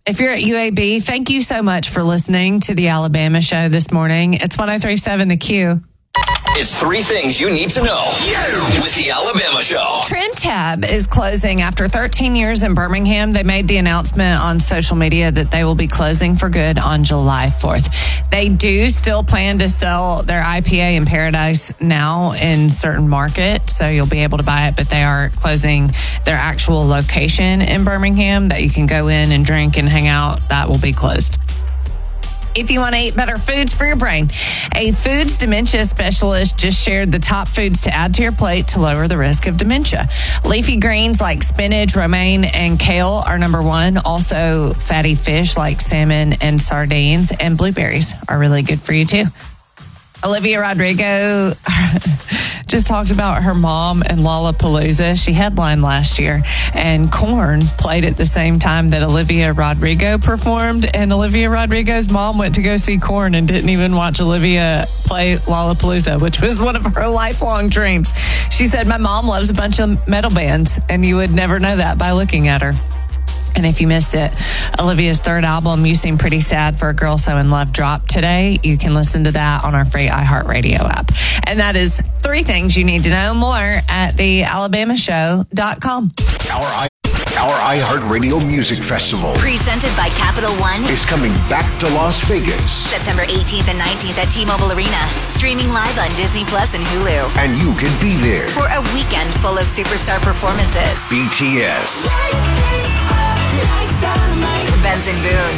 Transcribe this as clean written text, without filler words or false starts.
If you're at UAB, thank you so much for listening to the Alabama Show this morning. It's 103.7 The Q. It's 3 things you need to know with the Alabama Show. Trim Tab is closing after 13 years in Birmingham. They made the announcement on social media that they will be closing for good on July 4th. They do still plan to sell their IPA in Paradise now in certain markets, so you'll be able to buy it, but they are closing their actual location in Birmingham that you can go in and drink and hang out. That will be closed. If you want to eat better foods for your brain, a foods dementia specialist just shared the top foods to add to your plate to lower the risk of dementia. Leafy greens like spinach, romaine, and kale are number 1. Also, fatty fish like salmon and sardines, and blueberries are really good for you too. Olivia Rodrigo just talked about her mom and Lollapalooza. She headlined last year, and Korn played at the same time that Olivia Rodrigo performed. And Olivia Rodrigo's mom went to go see Korn and didn't even watch Olivia play Lollapalooza, which was one of her lifelong dreams. She said, "My mom loves a bunch of metal bands, and you would never know that by looking at her." And if you missed it, Olivia's third album, You Seem Pretty Sad for a Girl So in Love, dropped today. You can listen to that on our free iHeartRadio app. And that is 3 things you need to know. More at thealabamashow.com. Our iHeartRadio Music Festival, presented by Capital One, is coming back to Las Vegas. September 18th and 19th at T-Mobile Arena. Streaming live on Disney Plus and Hulu. And you can be there for a weekend full of superstar performances. BTS, Benson Boone,